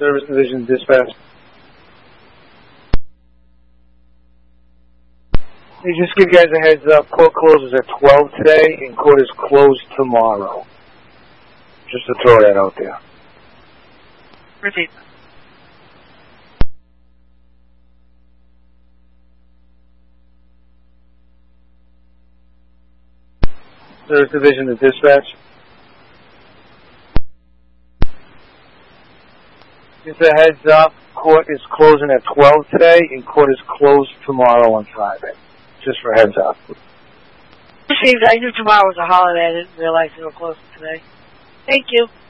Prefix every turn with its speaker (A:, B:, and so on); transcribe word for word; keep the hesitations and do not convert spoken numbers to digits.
A: Service Division Dispatch. Hey, just give you guys a heads up. Court closes at twelve today, and court is closed tomorrow. Just to throw that out there.
B: Repeat.
A: Service Division to Dispatch. Just a heads up, court is closing at twelve today, and court is closed tomorrow on Friday. Just for heads up.
B: I knew tomorrow was a holiday. I didn't realize they were closed today. Thank you.